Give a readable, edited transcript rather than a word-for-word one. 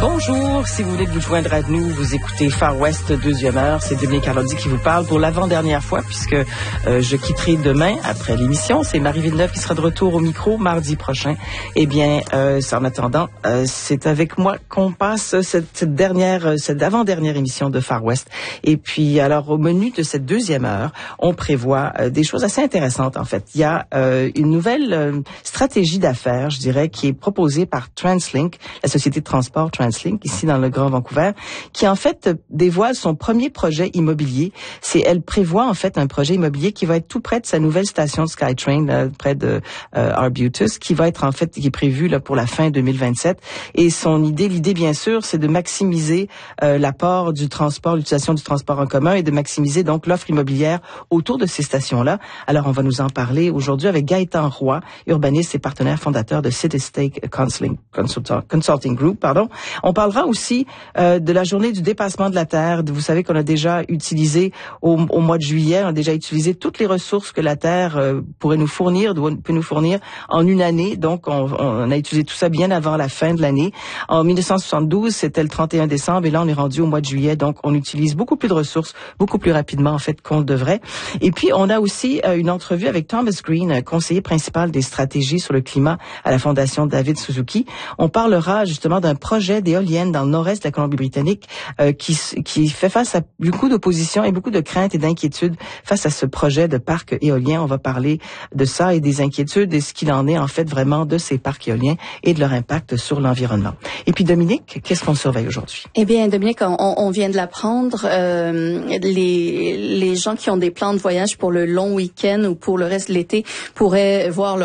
Bonjour, si vous venez de vous joindre à nous, vous écoutez Far West, deuxième heure. C'est Dominique Arlandi qui vous parle pour l'avant-dernière fois, puisque je quitterai demain après l'émission. C'est Marie Villeneuve qui sera de retour au micro mardi prochain. Eh bien, en attendant, c'est avec moi qu'on passe cette avant-dernière émission de Far West. Et puis, alors, au menu de cette deuxième heure, on prévoit des choses assez intéressantes, en fait. Il y a une nouvelle stratégie d'affaires, je dirais, qui est proposée par TransLink, la société de transport TransLink, ici dans le Grand Vancouver, qui en fait dévoile son premier projet immobilier. Elle prévoit en fait un projet immobilier qui va être tout près de sa nouvelle station de SkyTrain, près de Arbutus, qui est prévu là pour la fin 2027. Et l'idée bien sûr, c'est de maximiser l'apport du transport, l'utilisation du transport en commun et de maximiser donc l'offre immobilière autour de ces stations-là. Alors on va nous en parler aujourd'hui avec Gaëtan Roy, urbaniste et partenaire fondateur de Citystake Consulting Group, On parlera aussi de la journée du dépassement de la Terre. Vous savez qu'on a déjà utilisé au mois de juillet, on a déjà utilisé toutes les ressources que la Terre peut nous fournir en une année. Donc, on a utilisé tout ça bien avant la fin de l'année. En 1972, c'était le 31 décembre et là, on est rendu au mois de juillet. Donc, on utilise beaucoup plus de ressources, beaucoup plus rapidement, en fait, qu'on le devrait. Et puis, on a aussi une entrevue avec Thomas Green, conseiller principal des stratégies sur le climat à la Fondation David Suzuki. On parlera justement d'un projet d'éoliennes dans le nord-est de la Colombie-Britannique qui fait face à beaucoup d'opposition et beaucoup de craintes et d'inquiétudes face à ce projet de parc éolien. On va parler de ça et des inquiétudes et ce qu'il en est en fait vraiment de ces parcs éoliens et de leur impact sur l'environnement. Et puis Dominique, qu'est-ce qu'on surveille aujourd'hui? Eh bien Dominique, on vient de l'apprendre, les gens qui ont des plans de voyage pour le long week-end ou pour le reste de l'été pourraient voir leur